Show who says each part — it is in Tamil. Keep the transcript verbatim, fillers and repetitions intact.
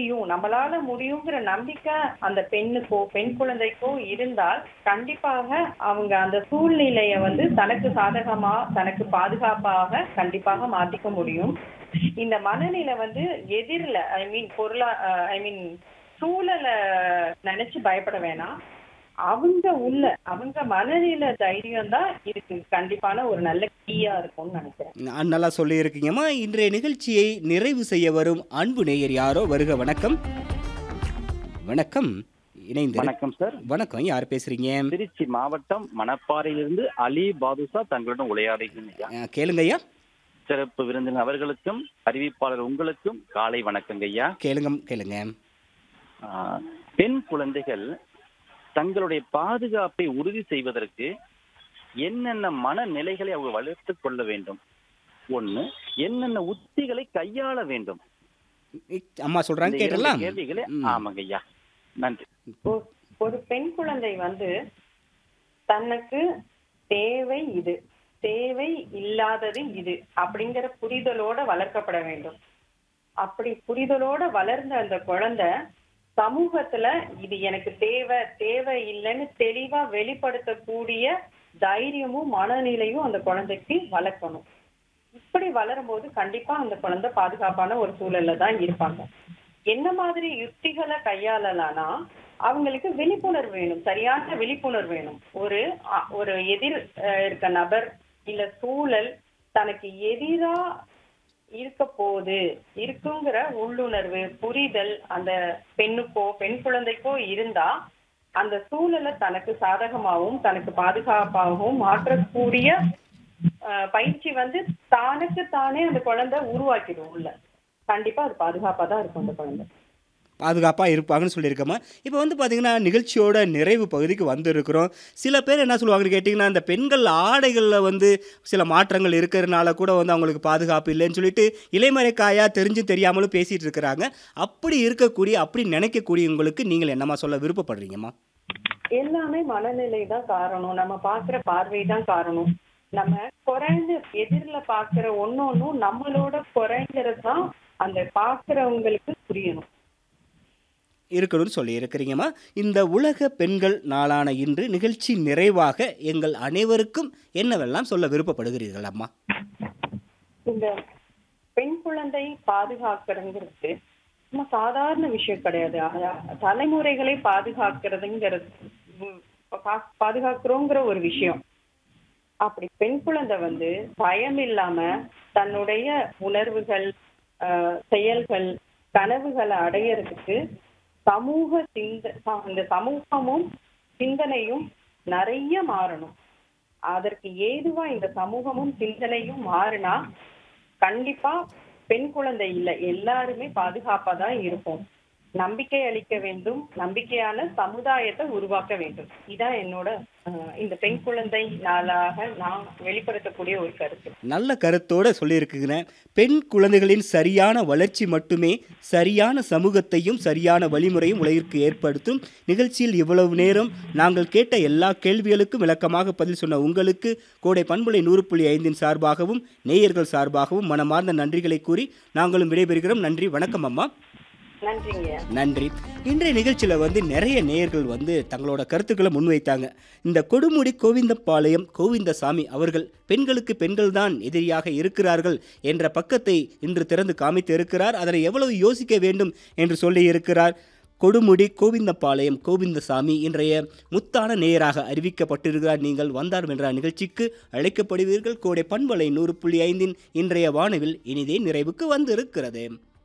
Speaker 1: முடியும், நம்மளால முடியுங்கிற நம்பிக்கை அந்த பெண்ணுக்கோ பெண் குழந்தைக்கோ இருந்தால் கண்டிப்பாக அவங்க அந்த சூழ்நிலையை வந்து தனக்கு சாதகமா தனக்கு பாதுகாப்பாக கண்டிப்பாக மாத்திக்க முடியும். இந்த மனநிலை வந்து எதிரில ஐ மீன் பொருளா ஐ மீன் சூழலை நினைச்சு பயப்பட வேணாம். அவங்க உள்ள அவங்க மனநிலை தைரியம் தான் இதுக்கு கண்டிப்பான ஒரு நல்ல கீயா இருக்கும்னு நினைக்கிறேன்.
Speaker 2: நான் நல்லா சொல்லியிருக்கீங்கம்மா. இன்றைய நிகழ்ச்சியை நிறைவு செய்ய வரும் அன்பு நேயர் யாரோ வருக. வணக்கம். வணக்கம். இணைந்து
Speaker 3: வணக்கம் சார்.
Speaker 2: வணக்கம். யார் பேசுறீங்க?
Speaker 3: திருச்சி மாவட்டம் மணப்பாறையிலிருந்து அலி பாதுஷா தங்களுடன் உரையாடுகிறீங்க.
Speaker 2: அஹ், கேளுங்க ஐயா.
Speaker 3: சிறப்பு விருந்தினர் அவர்களுக்கும் அறிவிப்பாளர் உங்களுக்கும் காலை வணக்கங்க ஐயா.
Speaker 2: கேளுங்க கேளுங்க.
Speaker 3: ஆஹ், பெண் குழந்தைகள் தங்களுடைய பாதுகாப்பை உறுதி செய்வதற்கு என்னென்ன மனநிலைகளை அவங்க வளர்த்து கொள்ள வேண்டும், ஒண்ணு என்னென்ன உத்திகளை கையாள வேண்டும்,
Speaker 2: இக்- அம்மா சொல்றாங்க
Speaker 3: இந்த இரண்டு
Speaker 2: கேட்டலாம்.
Speaker 3: கேள்விகளை.
Speaker 2: ம்.
Speaker 3: ஆமாங்க ஐயா, நன்றி.
Speaker 1: ஒ- ஒரு பெண் குழந்தை வந்து தனக்கு தேவை இது, தேவை இல்லாதது இது அப்படிங்கிற புரிதலோட வளர்க்கப்பட வேண்டும். அப்படி புரிதலோட வளர்ந்த அந்த குழந்தை சமூகத்துல இது எனக்கு தேவை தேவை இல்லைன்னு தெளிவா வெளிப்படுத்தக்கூடிய தைரியமும் மனநிலையும் அந்த குழந்தைக்கு வளர்க்கணும். இப்படி வளரும் போது கண்டிப்பா அந்த குழந்தை பாதுகாப்பான ஒரு சூழல்ல தான் இருப்பாங்க. என்ன மாதிரி யுக்திகளை கையாளலாம்னா அவங்களுக்கு விழிப்புணர்வு வேணும், சரியான விழிப்புணர்வு வேணும். ஒரு அ- ஒரு எதிர் அஹ், இருக்க நபர் இல்ல சூழல் தனக்கு எதிரா இருக்க போகுது இருக்குங்கிற உள்ளுணர்வு புரிதல் அந்த பெண்ணுக்கோ பெண் குழந்தைக்கோ இருந்தா அந்த சூழலை தனக்கு சாதகமாகவும் தனக்கு பாதுகாப்பாகவும் மாற்றக்கூடிய அஹ், பயிற்சி வந்து தானுக்கு தானே அந்த குழந்தை உருவாக்கிடும் உள்ள. கண்டிப்பா அது பாதுகாப்பா தான் இருக்கும் அந்த குழந்தை.
Speaker 2: பாதுகாப்பாக இருப்பாங்கன்னு சொல்லியிருக்கோமா. இப்போ வந்து பார்த்தீங்கன்னா நிகழ்ச்சியோட நிறைவு பகுதிக்கு வந்திருக்கிறோம். சில பேர் என்ன சொல்லுவாங்கன்னு கேட்டிங்கன்னா, இந்த பெண்கள் ஆடைகளில் வந்து சில மாற்றங்கள் இருக்கிறதுனால கூட வந்து அவங்களுக்கு பாதுகாப்பு இல்லைன்னு சொல்லிட்டு இலைமறைக்காயாக தெரிஞ்சும் தெரியாமலும் பேசிகிட்டு இருக்கிறாங்க. அப்படி இருக்கக்கூடிய அப்படி நினைக்கக்கூடியவங்களுக்கு நீங்கள் என்னம்மா சொல்ல விருப்பப்படுறீங்கம்மா?
Speaker 1: எல்லாமே மனநிலை தான் காரணம், நம்ம பாக்குற பார்வை தான் காரணம். நம்ம குறைந்து எதிரில பாக்குற ஒன்னொன்னும் நம்மளோட குறைங்கிறது தான் அந்த பாக்குறவங்களுக்கு புரியணும்.
Speaker 2: இருக்கணும்னு சொல்லி இருக்கிறீங்கம்மா. இந்த உலக பெண்கள் நாளான இன்று நிகழ்ச்சி நிறைவாக எங்கள் அனைவருக்கும் என்னவெல்லாம் சொல்ல விருப்பப்படுகிறீர்கள் அம்மா?
Speaker 1: இந்த பெண் குழந்தை பாதுகாக்கிறதுங்கிறது சும்மா சாதாரண விஷயம் கிடையாது. அ- தலைமுறைகளை பாதுகாக்கிறதுங்கிறது உம், பா- பாதுகாக்கிறோங்கிற ஒரு விஷயம். அப்படி பெண் குழந்தை வந்து பயம் இல்லாம தன்னுடைய உணர்வுகள் ஆஹ், செயல்கள் கனவுகளை அடையறதுக்கு சமூக சிந்த ச- இந்த சமூகமும் சிந்தனையும் நிறைய மாறணும். அதற்கு ஏதுவா இந்த சமூகமும் சிந்தனையும் மாறினா கண்டிப்பா பெண் குழந்தை இல்ல எல்லாருமே பாதுகாப்பா தான் இருப்போம். நம்பிக்கை அளிக்க வேண்டும், நம்பிக்கையான சமுதாயத்தை உருவாக்க வேண்டும். இதான் என்னோட அஹ், இந்த பெண் குழந்தை நாளாக நான் வெளிப்படுத்தக்கூடிய ஒரு கருத்து.
Speaker 2: நல்ல கருத்தோட சொல்லியிருக்குங்க. பெண் குழந்தைகளின் சரியான வளர்ச்சி மட்டுமே சரியான சமூகத்தையும் சரியான வழிமுறையும் உலகிற்கு ஏற்படுத்தும். நிகழ்ச்சியில் இவ்வளவு நேரம் நாங்கள் கேட்ட எல்லா கேள்விகளுக்கும் விளக்கமாக பதில் சொன்ன உங்களுக்கு கோடை பண்புலை நூறு புள்ளி ஐந்தின் சார்பாகவும் நேயர்கள் சார்பாகவும் மனமார்ந்த நன்றிகளை கூறி நாங்களும் விடைபெறுகிறோம். நன்றி, வணக்கம் அம்மா.
Speaker 1: நன்றிங்க.
Speaker 2: நன்றி. இன்றைய நிகழ்ச்சியில் வந்து நிறைய நேயர்கள் வந்து தங்களோட கருத்துக்களை முன்வைத்தாங்க. இந்த கொடுமுடி கோவிந்தபாளையம் கோவிந்தசாமி அவர்கள் பெண்களுக்கு பெண்கள் தான் எதிரியாக இருக்கிறார்கள் என்ற பக்கத்தை இன்று திறந்து காமித்து இருக்கிறார். அதனை எவ்வளவு யோசிக்க வேண்டும் என்று சொல்லி இருக்கிறார். கொடுமுடி கோவிந்தபாளையம் கோவிந்தசாமி இன்றைய முத்தான நேயராக அறிவிக்கப்பட்டிருக்கிறார். நீங்கள் வந்தார் என்ற நிகழ்ச்சிக்கு அழைக்கப்படுவீர்கள். கோடை பண்பலை நூறு புள்ளி ஐந்தின் இன்றைய வானவில் இனிதே நிறைவுக்கு வந்திருக்கிறது.